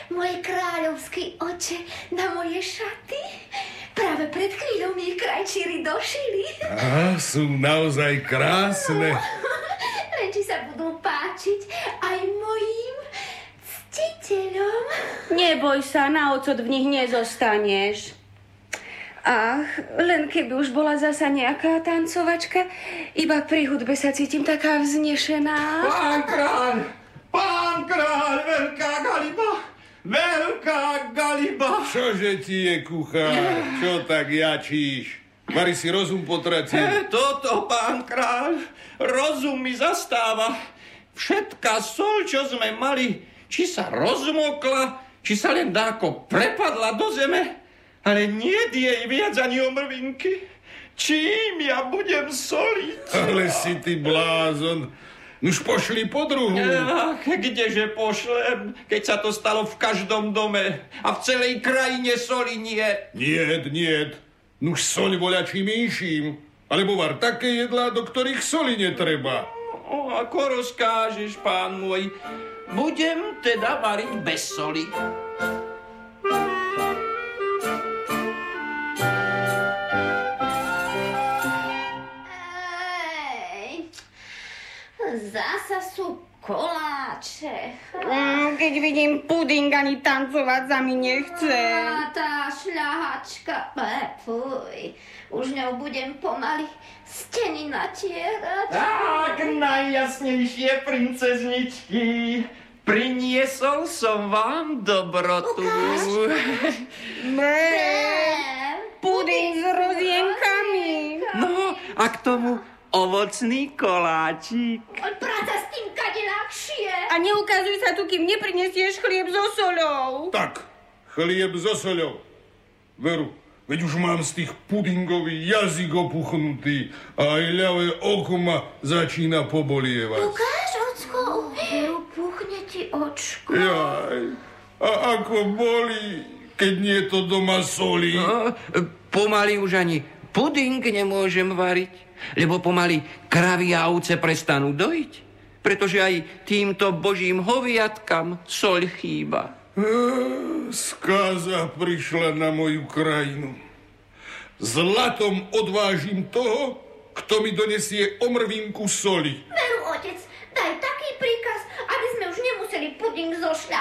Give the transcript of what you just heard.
môj kráľovský oče, na moje šaty? Práve pred chvíľou mi ich krajčíri došili. Á, sú naozaj krásne. Len či sa budú páčiť aj mojim ctiteľom. Neboj sa, na ocot v nich nezostaneš. Ach, len keby už bola zasa nejaká tancovačka, iba pri hudbe sa cítim taká vznešená. Pán kráľ, veľká galiba! Veľká galiba! Čože ti je, kuchár? Čo tak jačíš? Mari si rozum potratil. Toto, pán kráľ, rozum mi zastáva. Všetká soľ, čo sme mali, či sa rozmokla, či sa len dáko prepadla do zeme, ale nie jej viac ani omrvinky. Čím ja budem soliť? Ale si ty blázon. Už pošli po druhú. Ach, kdeže pošlem, keď sa to stalo v každom dome a v celej krajine soli nie. Niet. Nuž soľ voľačím inším. Alebo var také jedlá, do ktorých soli netreba. Ako rozkážeš, pán môj. Budem teda variť bez soli. Zasa sú koláče. Keď vidím puding, ani tancovať sa mi nechce. A tá šľahačka, fuj, už ňou budem pomaly steny natierať. Tak, najjasnejšie princezničky, priniesol som vám dobrotu. Puding s rozienkami. No, a k tomu ovocný koláčik. Práca s tým kade ľahšie. A neukazuj sa tu, kým neprinesieš chlieb so soľou. Tak, chlieb so soľou. Veru, veď už mám z tých pudingový jazyk opuchnutý a aj ľavé oko ma začína pobolievať. Ukáž, ocko, Veru, puchne ti očko. Jaj, a ako boli, keď nie to doma soli. No, pomaly už ani puding nemôžem variť, lebo pomaly kravy a ovce prestanú dojiť, pretože aj týmto božím hoviatkam soľ chýba. Skáza prišla na moju krajinu. Zlatom odvážim toho, kto mi donesie omrvinku soli. Veru, otec, daj taký príkaz, aby sme už nemuseli puding zo